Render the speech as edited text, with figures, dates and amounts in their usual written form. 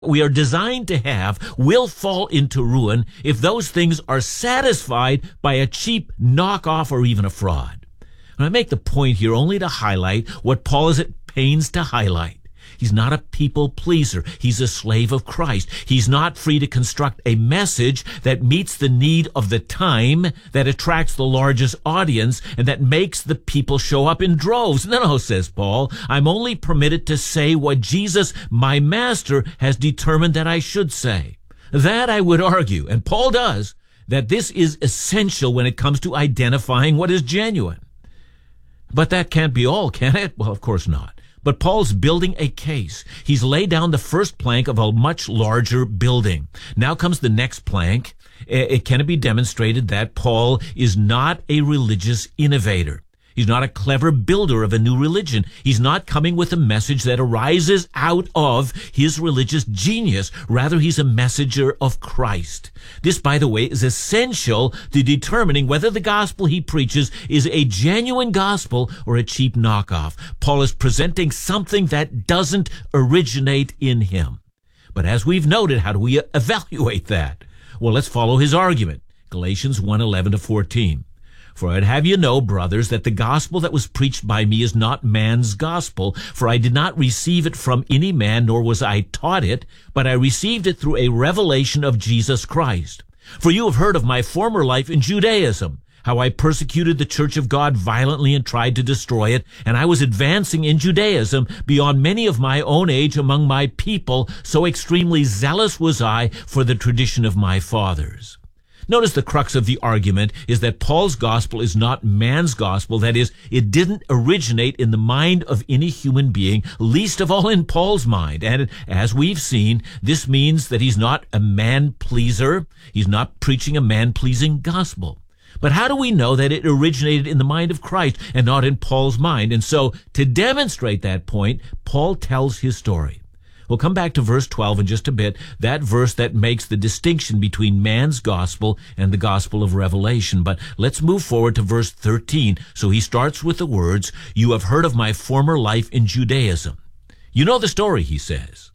we are designed to have will fall into ruin if those things are satisfied by a cheap knockoff or even a fraud. And I make the point here only to highlight what Paul is at pains to highlight. He's not a people pleaser. He's a slave of Christ. He's not free to construct a message that meets the need of the time, that attracts the largest audience, and that makes the people show up in droves. No, says Paul, I'm only permitted to say what Jesus, my master, has determined that I should say. That I would argue, and Paul does, that this is essential when it comes to identifying what is genuine. But that can't be all, can it? Well, of course not. But Paul's building a case. He's laid down the first plank of a much larger building. Now comes the next plank. It can be demonstrated that Paul is not a religious innovator. He's not a clever builder of a new religion. He's not coming with a message that arises out of his religious genius. Rather, he's a messenger of Christ. This, by the way, is essential to determining whether the gospel he preaches is a genuine gospel or a cheap knockoff. Paul is presenting something that doesn't originate in him. But as we've noted, how do we evaluate that? Well, let's follow his argument. Galatians 1:11-14. For I'd have you know, brothers, that the gospel that was preached by me is not man's gospel, for I did not receive it from any man, nor was I taught it, but I received it through a revelation of Jesus Christ. For you have heard of my former life in Judaism, how I persecuted the church of God violently and tried to destroy it, and I was advancing in Judaism beyond many of my own age among my people, so extremely zealous was I for the tradition of my fathers. Notice the crux of the argument is that Paul's gospel is not man's gospel. That is, it didn't originate in the mind of any human being, least of all in Paul's mind. And as we've seen, this means that he's not a man-pleaser. He's not preaching a man-pleasing gospel. But how do we know that it originated in the mind of Christ and not in Paul's mind? And so, to demonstrate that point, Paul tells his story. We'll come back to verse 12 in just a bit, that verse that makes the distinction between man's gospel and the gospel of Revelation. But let's move forward to verse 13. So he starts with the words, you have heard of my former life in Judaism. You know the story, he says.